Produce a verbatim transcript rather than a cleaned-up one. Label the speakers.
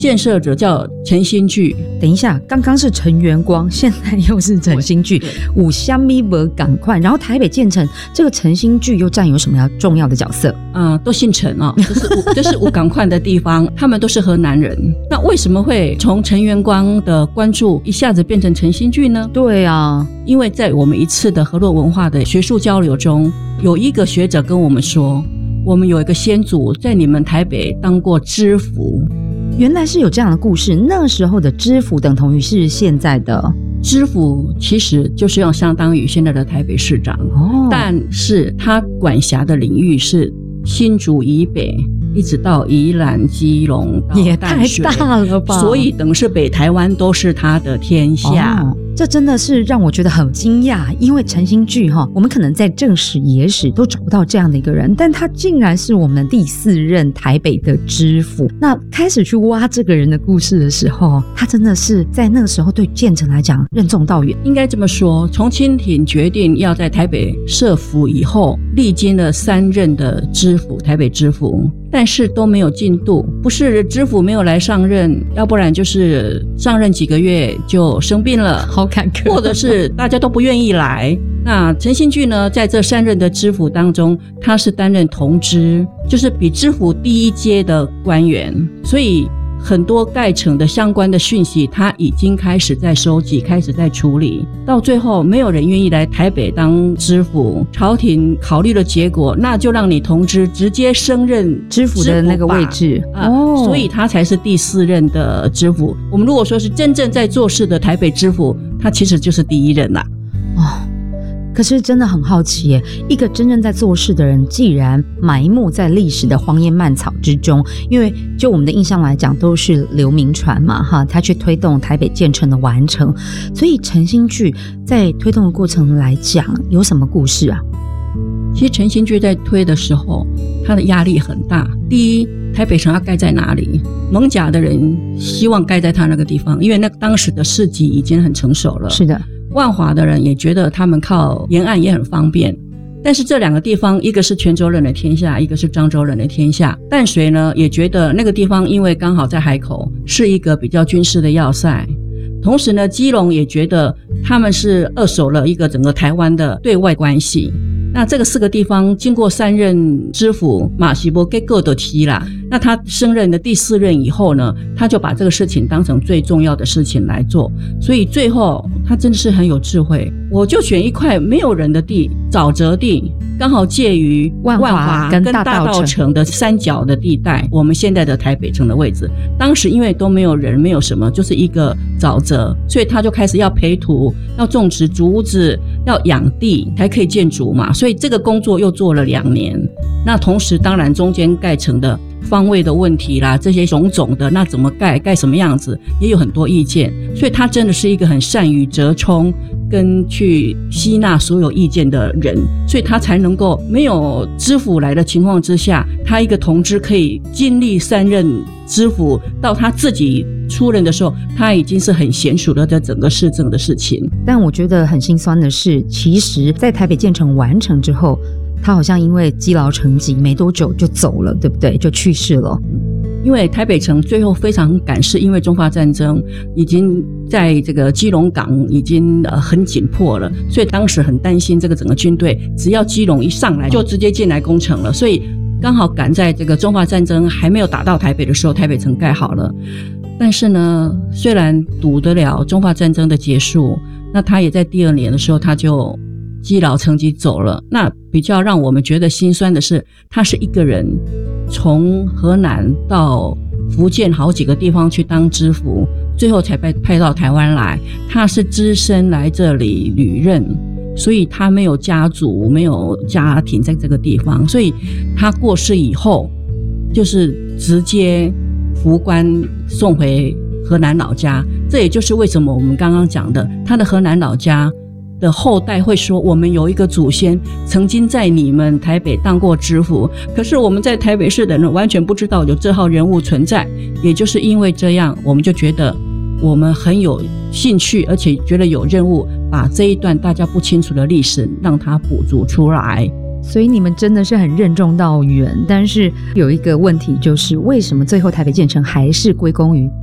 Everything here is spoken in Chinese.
Speaker 1: 建设者叫陈新聚。
Speaker 2: 等一下，刚刚是陈元光，现在又是陈新聚，五香咪伯赶快。然后台北建成这个陈新聚又占有什么样重要的角色？
Speaker 1: 嗯、呃，都姓陈哦，这是五这是五赶快的地方，他们都是河南人。那为什么会从陈元光的关注一下子变成陈新聚呢？
Speaker 2: 对啊，
Speaker 1: 因为在我们一次的河洛文化的学术交流中，有一个学者跟我们说，我们有一个先祖在你们台北当过知府。
Speaker 2: 原来是有这样的故事，那时候的知府等同于是现在的
Speaker 1: 知府，其实就是要相当于现在的台北市长、哦、但是他管辖的领域是新竹以北一直到宜兰基隆到
Speaker 2: 也太大了吧，
Speaker 1: 所以等于是北台湾都是他的天下、哦，
Speaker 2: 这真的是让我觉得很惊讶。因为陈新聚我们可能在正史野史都找不到这样的一个人，但他竟然是我们第四任台北的知府。那开始去挖这个人的故事的时候，他真的是在那个时候对建成来讲任重道远。
Speaker 1: 应该这么说，从清廷决定要在台北设府以后，历经了三任的知府，台北知府，但是都没有进度，不是知府没有来上任，要不然就是上任几个月就生病了，
Speaker 2: 好坎坷，
Speaker 1: 或者是大家都不愿意来。那陈新聚呢，在这三任的知府当中，他是担任同知，就是比知府第一阶的官员，所以很多盖城的相关的讯息他已经开始在收集，开始在处理，到最后没有人愿意来台北当知府，朝廷考虑的结果，那就让你同知直接升任
Speaker 2: 知府的那个位置、
Speaker 1: 呃哦、所以他才是第四任的知府。我们如果说是真正在做事的台北知府，他其实就是第一任啦、
Speaker 2: 哦，可是真的很好奇耶，一个真正在做事的人既然埋没在历史的荒烟蔓草之中，因为就我们的印象来讲都是刘铭传嘛哈，他去推动台北建成的完成，所以陈新聚在推动的过程来讲有什么故事啊？
Speaker 1: 其实陈新聚在推的时候他的压力很大，第一，台北城要盖在哪里，艋舺的人希望盖在他那个地方，因为那当时的市集已经很成熟了，
Speaker 2: 是的，
Speaker 1: 万华的人也觉得他们靠沿岸也很方便，但是这两个地方一个是泉州人的天下，一个是漳州人的天下。淡水呢也觉得那个地方因为刚好在海口，是一个比较军事的要塞，同时呢基隆也觉得他们是扼守了一个整个台湾的对外关系。那这个四个地方经过三任知府马西波给各的提啦，那他升任的第四任以后呢，他就把这个事情当成最重要的事情来做，所以最后他真的是很有智慧，我就选一块没有人的地，沼泽地，刚好介于万华跟大稻埕的三角的地带，我们现在的台北城的位置。当时因为都没有人，没有什么，就是一个沼泽，所以他就开始要培土，要种植竹子，要养地才可以建筑嘛，所以这个工作又做了两年。那同时当然中间盖成的方位的问题啦，这些种种的，那怎么盖，盖什么样子，也有很多意见，所以他真的是一个很善于折冲跟去吸纳所有意见的人，所以他才能够没有知府来的情况之下，他一个同知可以经历三任知府，到他自己出任的时候，他已经是很娴熟的在整个市政的事情。
Speaker 2: 但我觉得很心酸的是，其实在台北建成完成之后，他好像因为积劳成疾没多久就走了，对不对？就去世了。
Speaker 1: 因为台北城最后非常赶，是因为中法战争已经在这个基隆港已经呃很紧迫了，所以当时很担心这个整个军队只要基隆一上来就直接进来攻城了，所以刚好赶在这个中法战争还没有打到台北的时候，台北城盖好了。但是呢，虽然堵得了中法战争的结束，那他也在第二年的时候他就积劳成疾走了。那比较让我们觉得心酸的是，他是一个人从河南到福建好几个地方去当知府，最后才被派到台湾来。他是只身来这里旅任，所以他没有家族，没有家庭在这个地方，所以他过世以后就是直接扶棺送回河南老家。这也就是为什么我们刚刚讲的，他的河南老家的后代会说，我们有一个祖先曾经在你们台北当过知府，可是我们在台北市的人完全不知道有这号人物存在。也就是因为这样，我们就觉得我们很有兴趣，而且觉得有任务把这一段大家不清楚的历史让它补足出来。
Speaker 2: 所以你们真的是很任重道远，但是有一个问题就是，为什么最后台北建成还是归功于